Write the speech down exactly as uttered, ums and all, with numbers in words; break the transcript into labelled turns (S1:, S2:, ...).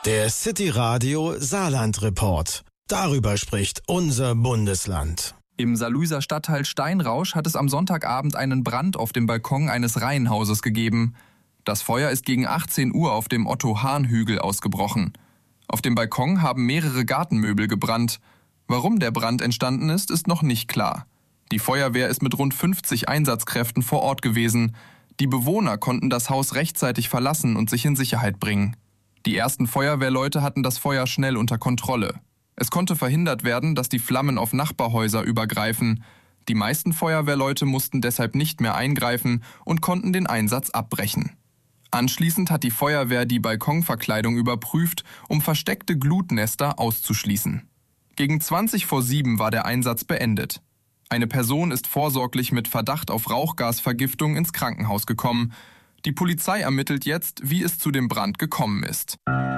S1: Der City Radio Saarland Report. Darüber spricht unser Bundesland.
S2: Im Saarlouiser Stadtteil Steinrausch hat es am Sonntagabend einen Brand auf dem Balkon eines Reihenhauses gegeben. Das Feuer ist gegen achtzehn Uhr auf dem Otto-Hahn-Hügel ausgebrochen. Auf dem Balkon haben mehrere Gartenmöbel gebrannt. Warum der Brand entstanden ist, ist noch nicht klar. Die Feuerwehr ist mit rund fünfzig Einsatzkräften vor Ort gewesen. Die Bewohner konnten das Haus rechtzeitig verlassen und sich in Sicherheit bringen. Die ersten Feuerwehrleute hatten das Feuer schnell unter Kontrolle. Es konnte verhindert werden, dass die Flammen auf Nachbarhäuser übergreifen. Die meisten Feuerwehrleute mussten deshalb nicht mehr eingreifen und konnten den Einsatz abbrechen. Anschließend hat die Feuerwehr die Balkonverkleidung überprüft, um versteckte Glutnester auszuschließen. Gegen zwanzig vor sieben war der Einsatz beendet. Eine Person ist vorsorglich mit Verdacht auf Rauchgasvergiftung ins Krankenhaus gekommen. Die Polizei ermittelt jetzt, wie es zu dem Brand gekommen ist.